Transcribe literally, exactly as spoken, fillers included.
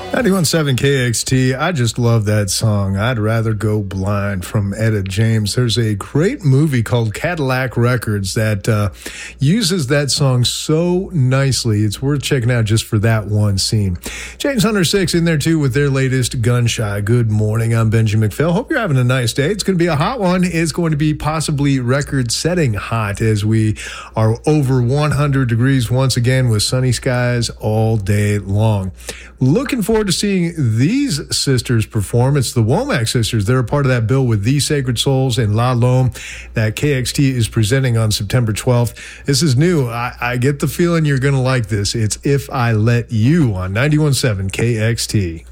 ninety-one point seven K X T. I just love that song. I'd Rather Go Blind from Etta James. There's a great movie called Cadillac Records that uh, uses that song so nicely. It's worth checking out just for that one scene. James Hunter six in there too with their latest Gunshy. Good morning. I'm Benji McPhail. Hope you're having a nice day. It's going to be a hot one. It's going to be possibly record-setting hot as we are over one hundred degrees once again with sunny skies all day long. Looking forward to seeing these sisters perform. It's the Womack sisters. They're a part of that bill with The Sacred Souls and La Lome that K X T is presenting on September twelfth. This is new. I, I get the feeling you're going to like this. It's If I Let You on ninety-one point seven K X T.